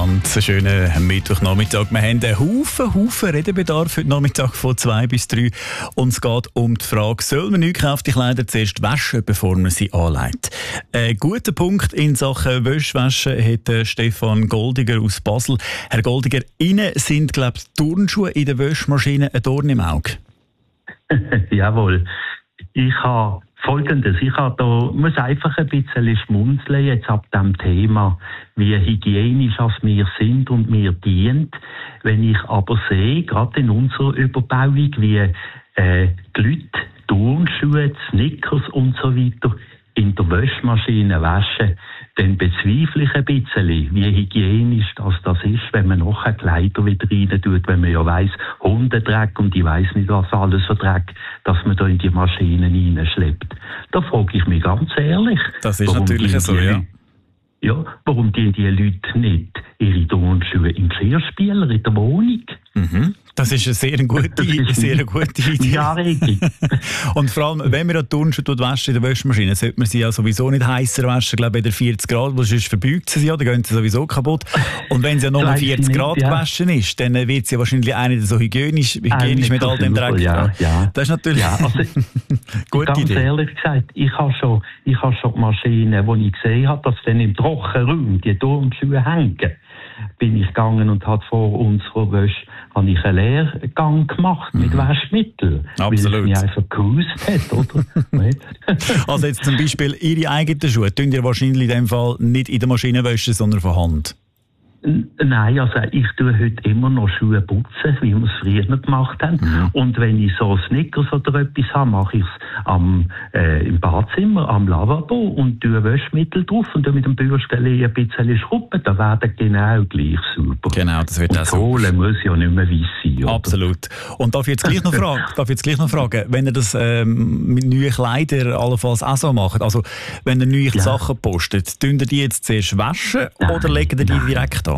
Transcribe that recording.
miteinander. Einen schönen Mittwochnachmittag. Wir haben einen Haufen Redebedarf heute Nachmittag von 2 bis 3. Und es geht um die Frage, soll man neukauft Kleider zuerst waschen, bevor man sie anlegt? Ein guter Punkt in Sachen Wäschwaschen hat Stefan Goldiger aus Basel. Herr Goldiger, Ihnen sind, glaube ich, Turnschuhe in der Wäschmaschine ein Dorn im Auge. Jawohl. Ich habe Folgendes, muss einfach ein bisschen schmunzeln jetzt ab dem Thema, wie hygienisch wir sind und mir dient. Wenn ich aber sehe, gerade in unserer Überbauung, wie die Leute Turnschuhe, Snickers und so weiter in der Wäschmaschine waschen, dann bezweifle ich ein bisschen, wie hygienisch das ist, wenn man nachher Kleider wieder rein tut, wenn man ja weiss, Hundedreck und ich weiss nicht, was alles für Dreck, dass man da in die Maschinen reinschleppt. Da frage ich mich ganz ehrlich. Das ist natürlich so, ja. Ja, warum die Leute nicht ihre Turnschuhe im Geschirrspüler in der Wohnung? Mhm. Das ist eine sehr gute Idee. Ja, und vor allem, wenn man ja Turnschuhe waschen in der Wäschmaschine, sollte man sie ja sowieso nicht heißer waschen, glaube ich, bei der 40 Grad, weil sonst verbeugt sie ja, dann gehen sie sowieso kaputt. Und wenn sie ja nur 40 Grad gewaschen ist, dann wird sie ja wahrscheinlich auch nicht so hygienisch mit all dem Dreck. Ja. Das ist natürlich gute Idee. Ganz ehrlich gesagt, ich habe schon die Maschine, wo ich gesehen habe, dass dann im Trockenraum die Turnschuhe hängen, bin ich gegangen und habe vor unserer Wäsche einen Leergang gemacht mit Waschmittel. Absolut. Weil es mich einfach gehust hat, oder? Also jetzt zum Beispiel Ihre eigenen Schuhe, tun ihr wahrscheinlich in dem Fall nicht in der Maschine waschen, sondern von Hand? Nein, also ich tue heute immer noch Schuhe putzen, wie wir es früher gemacht haben. Mhm. Und wenn ich so Snickers oder etwas habe, mache ich es im Badzimmer, am Lavabo und tue Wäschmittel drauf und tue mit dem Bürstchen ein bisschen schrubben, dann werden genau gleich sauber. Genau, das wird und auch so. Kohle muss ja nicht mehr weiss sein. Oder? Absolut. Und darf ich jetzt gleich noch fragen, wenn ihr das mit neuen Kleidern allenfalls auch so macht, also wenn ihr neue Sachen postet, tun ihr die jetzt zuerst waschen oder legen ihr die direkt